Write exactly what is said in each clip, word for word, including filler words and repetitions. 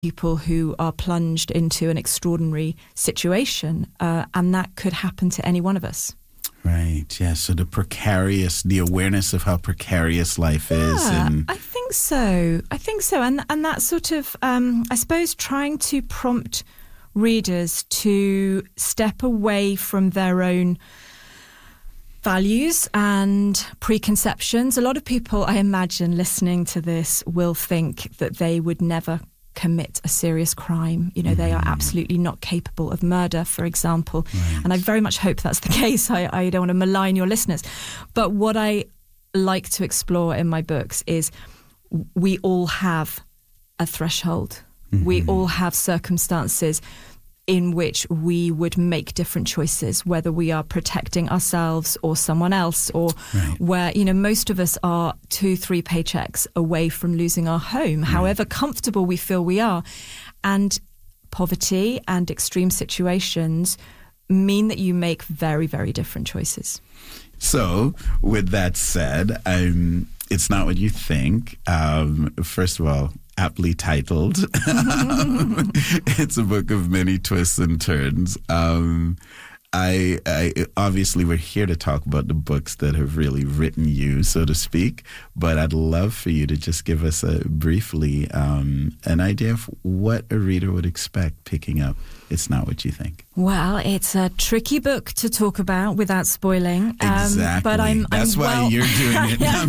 people who are plunged into an extraordinary situation, uh, and that could happen to any one of us. Right, yeah, so the precarious, the awareness of how precarious life yeah, is. And I think so. I think so. And and that sort of, um, I suppose, trying to prompt readers to step away from their own values and preconceptions. A lot of people, I imagine, listening to this will think that they would never commit a serious crime. You know, mm-hmm. they are absolutely not capable of murder, for example. Right. And I very much hope that's the case. I, I don't want to malign your listeners. But what I like to explore in my books is we all have a threshold. Mm-hmm. We all have circumstances in which we would make different choices, whether we are protecting ourselves or someone else, or right. where, you know, most of us are two, three paychecks away from losing our home, right. however comfortable we feel we are. And poverty and extreme situations mean that you make very, very different choices. So, with that said, um, it's not what you think. Um, first of all, aptly titled. um, it's a book of many twists and turns. Um, I, I obviously we're here to talk about the books that have really written you, so to speak. But I'd love for you to just give us a briefly um, an idea of what a reader would expect picking up It's Not What You Think. Well, it's a tricky book to talk about without spoiling. Exactly. Um, but I'm, That's I'm why well... you're doing it, not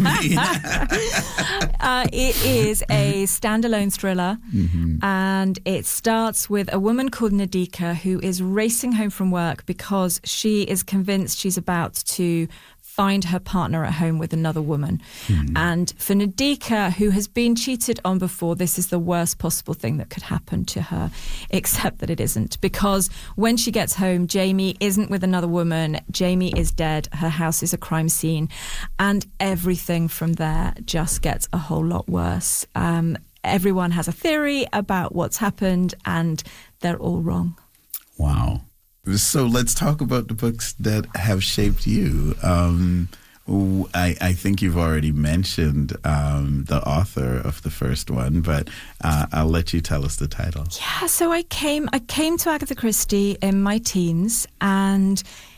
me. uh, it is a standalone thriller, mm-hmm. and it starts with a woman called Nadika who is racing home from work because she is convinced she's about to find her partner at home with another woman. Mm. And for Nadika, who has been cheated on before, this is the worst possible thing that could happen to her, except that it isn't. Because when she gets home, Jamie isn't with another woman. Jamie is dead. Her house is a crime scene. And everything from there just gets a whole lot worse. Um, everyone has a theory about what's happened, and they're all wrong. Wow. So let's talk about the books that have shaped you. Um, I, I think you've already mentioned um, the author of the first one, but uh, I'll let you tell us the title. Yeah, so I came I came to Agatha Christie in my teens, and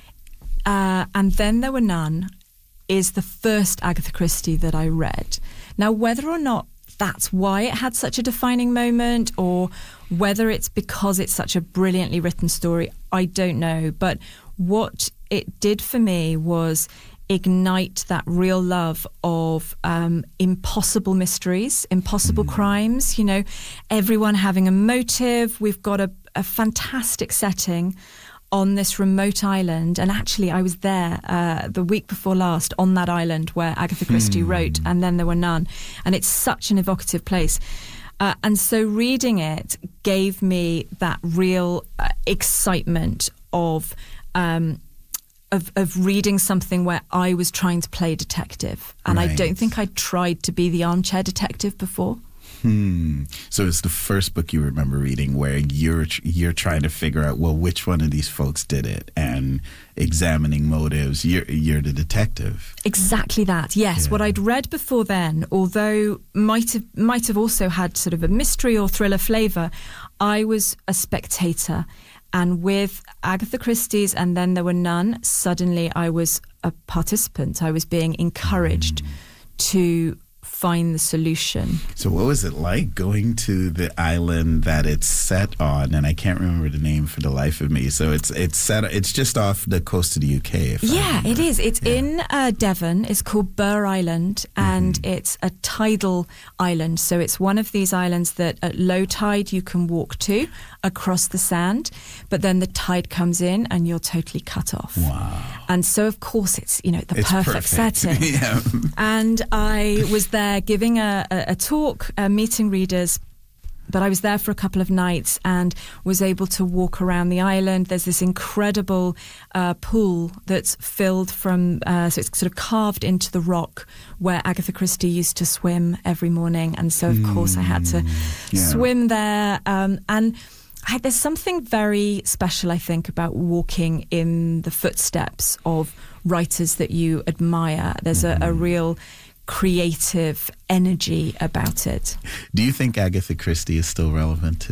uh, and Then There Were None is the first Agatha Christie that I read. Now, whether or not that's why it had such a defining moment, or whether it's because it's such a brilliantly written story, I don't know. But what it did for me was ignite that real love of um, impossible mysteries, impossible mm. crimes, you know, everyone having a motive. We've got a, a fantastic setting on this remote island. And actually, I was there uh, the week before last on that island where Agatha Christie hmm. wrote And Then There Were None. And it's such an evocative place. Uh, and so reading it gave me that real uh, excitement of, um, of of reading something where I was trying to play detective. And right. I don't think I'd tried to be the armchair detective before. Hmm. So it's the first book you remember reading where you're you're trying to figure out, well, which one of these folks did it, and examining motives. You're you're the detective. Exactly that. Yes. Yeah. What I'd read before then, although might have might have also had sort of a mystery or thriller flavour, I was a spectator. And with Agatha Christie's And Then There Were None, suddenly I was a participant. I was being encouraged mm. to find the solution. So what was it like going to the island that it's set on? And I can't remember the name for the life of me. So it's it's set. It's just off the coast of the U K. If yeah, I it is. It's yeah. in uh, Devon. It's called Burr Island, and mm-hmm. it's a tidal island. So it's one of these islands that at low tide you can walk to across the sand, but then the tide comes in and you're totally cut off. Wow. And so of course it's, you know, the it's perfect, perfect. setting. yeah. And I was there giving a, a, a talk, uh, meeting readers. But I was there for a couple of nights and was able to walk around the island. There's this incredible uh, pool that's filled from, uh, so it's sort of carved into the rock where Agatha Christie used to swim every morning. And so, of mm, course, I had to yeah. swim there. Um, and I, there's something very special, I think, about walking in the footsteps of writers that you admire. There's mm. a, a real creative energy about it. Do you think Agatha Christie is still relevant today?